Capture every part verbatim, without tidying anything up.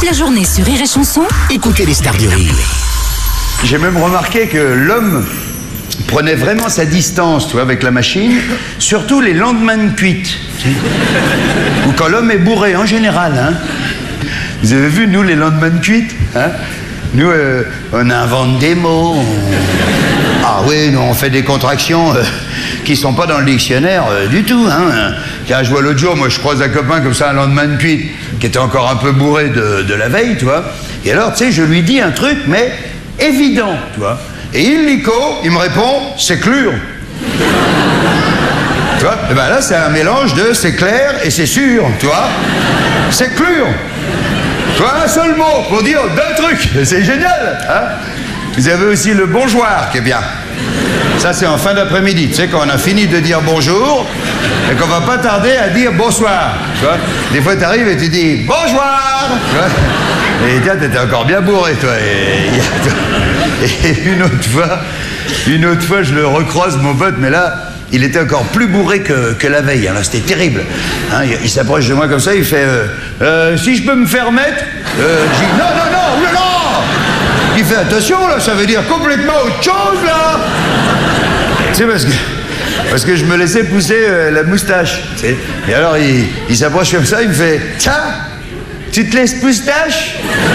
Toute la journée sur Rire et Chanson, écoutez les stars du rire. J'ai même remarqué que l'homme prenait vraiment sa distance, tu vois, avec la machine, surtout les lendemains de cuite. Ou quand l'homme est bourré, en général. Hein. Vous avez vu, nous, les lendemains de cuite hein. Nous, euh, on invente des mots. On... Ah oui, nous, on fait des contractions euh, qui sont pas dans le dictionnaire euh, du tout. Hein. Car je vois l'autre jour, moi, je croise un copain comme ça, un lendemain de cuite, qui était encore un peu bourré de, de la veille, tu vois. Et alors, tu sais, je lui dis un truc, mais évident, tu vois. Et illico, il me répond, c'est clair. Tu vois, et ben là, c'est un mélange de c'est clair et c'est sûr, tu vois. C'est clair. Tu vois, un seul mot pour dire deux trucs. C'est génial, hein. Vous avez aussi le bonjour qui est bien. Ça, c'est en fin d'après-midi. Tu sais, quand on a fini de dire bonjour et qu'on va pas tarder à dire bonsoir. Tu vois, des fois, tu arrives et tu dis bonjour. Tu vois, et tiens, t'étais encore bien bourré, toi. Et, et une autre fois, une autre fois, je le recroise, mon pote, mais là, il était encore plus bourré que, que la veille. Hein, là, c'était terrible. Hein, il il s'approche de moi comme ça, il fait euh, euh, si je peux me faire mettre euh, je dis non, non, non, non, non. Il fait attention, là, ça veut dire complètement autre chose, là. Tu sais, parce que, parce que je me laissais pousser euh, la moustache. Tu sais. Et alors, il, il s'approche comme ça, il me fait tiens, tu te laisses moustache?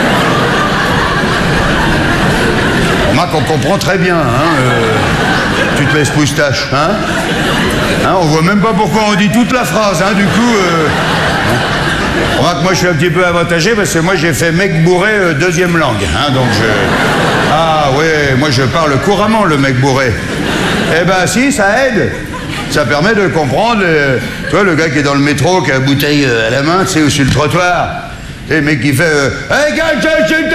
Remarque qu'on comprend très bien, hein. Euh, tu te laisses moustache, hein, hein. On voit même pas pourquoi on dit toute la phrase, hein, du coup. Euh, hein. Remarque, moi je suis un petit peu avantagé parce que moi j'ai fait mec bourré euh, deuxième langue, hein, donc je... Ah ouais, moi je parle couramment le mec bourré. Eh ben si, ça aide. Ça permet de comprendre, euh, tu vois, le gars qui est dans le métro, qui a la bouteille euh, à la main, tu sais, ou sur le trottoir. Et le mec qui fait euh, hey gars, je je te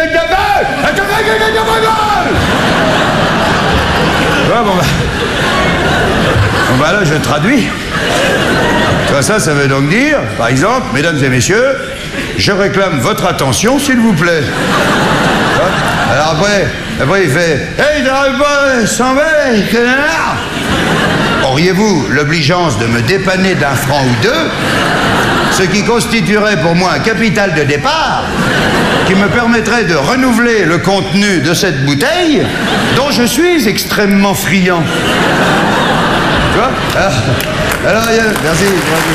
bon bah... bon bah là je traduis. Tu vois, ça, ça veut donc dire, par exemple, mesdames et messieurs, je réclame votre attention, s'il vous plaît. Alors après, après il fait hey, t'arrives pas, s'en va, connard. Auriez-vous l'obligeance de me dépanner d'un franc ou deux, ce qui constituerait pour moi un capital de départ qui me permettrait de renouveler le contenu de cette bouteille dont je suis extrêmement friand. Tu vois? Alors, alors il y a... Merci, merci.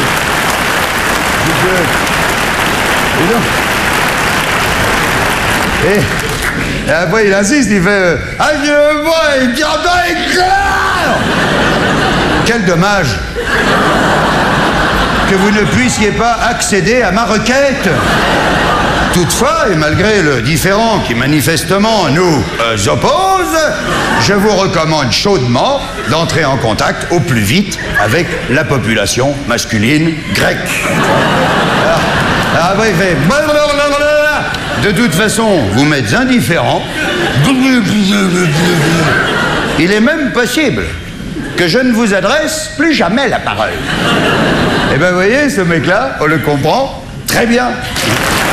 Et, et après il insiste, il fait euh, ah je vois, il tire dans les cœurs. Quel dommage que vous ne puissiez pas accéder à ma requête. Toutefois, et malgré le différend qui manifestement nous euh, oppose, je vous recommande chaudement d'entrer en contact au plus vite avec la population masculine grecque. Alors, alors après, il fait... De toute façon, vous m'êtes indifférent. Il est même possible que je ne vous adresse plus jamais la parole. Eh ben, vous voyez, ce mec-là, on le comprend très bien.